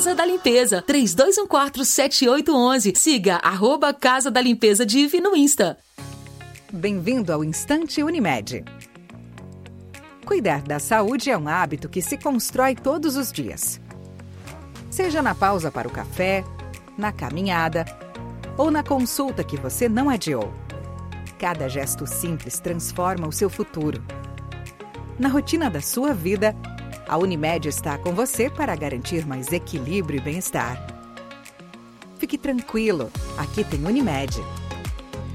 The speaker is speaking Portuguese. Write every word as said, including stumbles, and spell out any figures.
Casa da Limpeza, três dois um quatro, sete oito um um. Siga arroba Casa da Limpeza Div no Insta. Bem-vindo ao Instante Unimed. Cuidar da saúde é um hábito que se constrói todos os dias. Seja na pausa para o café, na caminhada ou na consulta que você não adiou. Cada gesto simples transforma o seu futuro. Na rotina da sua vida, a Unimed está com você para garantir mais equilíbrio e bem-estar. Fique tranquilo, aqui tem Unimed.